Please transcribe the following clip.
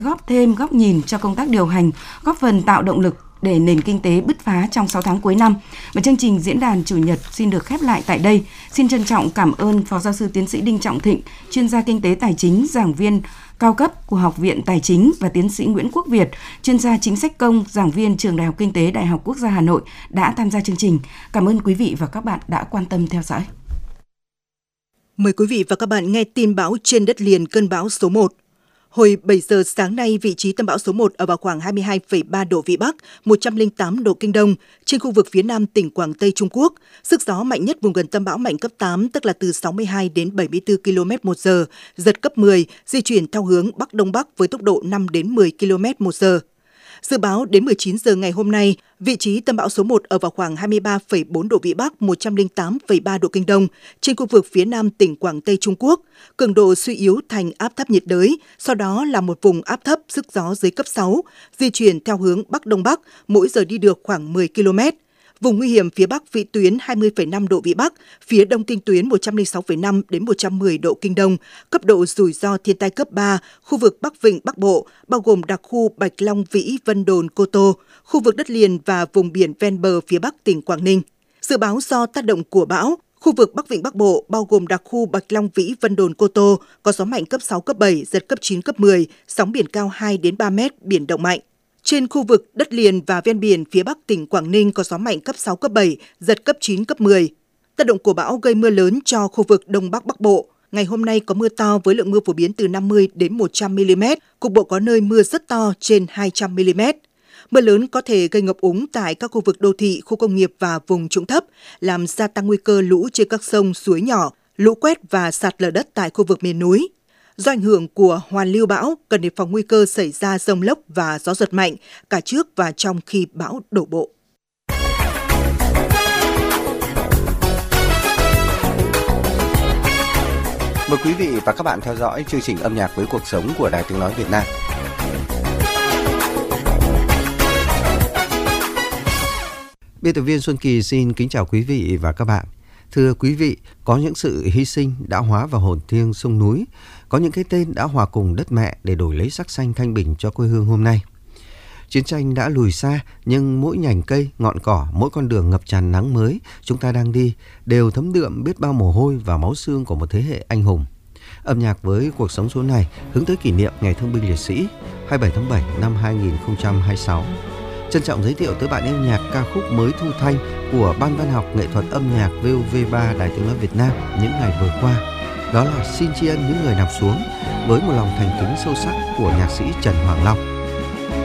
góp thêm góc nhìn cho công tác điều hành, góp phần tạo động lực để nền kinh tế bứt phá trong 6 tháng cuối năm. Và chương trình diễn đàn Chủ nhật xin được khép lại tại đây. Xin trân trọng cảm ơn Phó Giáo sư Tiến sĩ Đinh Trọng Thịnh, chuyên gia kinh tế tài chính, giảng viên cao cấp của Học viện Tài chính, và Tiến sĩ Nguyễn Quốc Việt, chuyên gia chính sách công, giảng viên Trường Đại học Kinh tế Đại học Quốc gia Hà Nội đã tham gia chương trình. Cảm ơn quý vị và các bạn đã quan tâm theo dõi. Mời quý vị và các bạn nghe tin bão trên đất liền cơn bão số 1. Hồi 7 giờ sáng nay, vị trí tâm bão số 1 ở vào khoảng 22,3 độ Vĩ Bắc, 108 độ Kinh Đông, trên khu vực phía nam tỉnh Quảng Tây Trung Quốc. Sức gió mạnh nhất vùng gần tâm bão mạnh cấp 8, tức là từ 62 đến 74 km/h, giật cấp 10, di chuyển theo hướng Bắc Đông Bắc với tốc độ 5 đến 10 km/h. Dự báo đến 19 giờ ngày hôm nay, vị trí tâm bão số 1 ở vào khoảng 23,4 độ Vĩ Bắc, 108,3 độ Kinh Đông, trên khu vực phía nam tỉnh Quảng Tây Trung Quốc. Cường độ suy yếu thành áp thấp nhiệt đới, sau đó là một vùng áp thấp sức gió dưới cấp 6, di chuyển theo hướng Bắc Đông Bắc, mỗi giờ đi được khoảng 10 km. Vùng nguy hiểm phía Bắc vĩ tuyến 20,5 độ Vĩ Bắc, phía Đông kinh tuyến 106,5 đến 110 độ Kinh Đông, cấp độ rủi ro thiên tai cấp 3, khu vực Bắc Vịnh Bắc Bộ, bao gồm đặc khu Bạch Long Vĩ, Vân Đồn, Cô Tô, khu vực đất liền và vùng biển ven bờ phía Bắc tỉnh Quảng Ninh. Dự báo do tác động của bão, khu vực Bắc Vịnh Bắc Bộ, bao gồm đặc khu Bạch Long Vĩ, Vân Đồn, Cô Tô, có gió mạnh cấp 6, cấp 7, giật cấp 9, cấp 10, sóng biển cao 2 đến 3 mét, biển động mạnh. Trên khu vực đất liền và ven biển phía Bắc tỉnh Quảng Ninh có gió mạnh cấp 6, cấp 7, giật cấp 9, cấp 10. Tác động của bão gây mưa lớn cho khu vực Đông Bắc Bắc Bộ. Ngày hôm nay có mưa to với lượng mưa phổ biến từ 50 đến 100 mm, cục bộ có nơi mưa rất to trên 200 mm. Mưa lớn có thể gây ngập úng tại các khu vực đô thị, khu công nghiệp và vùng trũng thấp, làm gia tăng nguy cơ lũ trên các sông, suối nhỏ, lũ quét và sạt lở đất tại khu vực miền núi. Do ảnh hưởng của hoàn lưu bão, cần đề phòng nguy cơ xảy ra dông lốc và gió giật mạnh cả trước và trong khi bão đổ bộ. Mời quý vị và các bạn theo dõi chương trình Âm nhạc với cuộc sống của Đài Tiếng nói Việt Nam. Biên tập viên Xuân Kỳ xin kính chào quý vị và các bạn. Thưa quý vị, có những sự hy sinh đã hóa vào hồn thiêng sông núi, có những cái tên đã hòa cùng đất mẹ để đổi lấy sắc xanh thanh bình cho quê hương hôm nay. Chiến tranh đã lùi xa, nhưng mỗi nhành cây, ngọn cỏ, mỗi con đường ngập tràn nắng mới chúng ta đang đi đều thấm đượm biết bao mồ hôi và máu xương của một thế hệ anh hùng. Âm nhạc với cuộc sống số này hướng tới kỷ niệm Ngày Thương binh Liệt sĩ 27 tháng 7 năm 2026. Trân trọng giới thiệu tới bạn yêu nhạc ca khúc mới thu thanh của Ban Văn học Nghệ thuật âm nhạc VOV3 Đài Tiếng nói Việt Nam những ngày vừa qua. Đó là Xin tri ân những người nằm xuống, với một lòng thành kính sâu sắc của nhạc sĩ Trần Hoàng Long.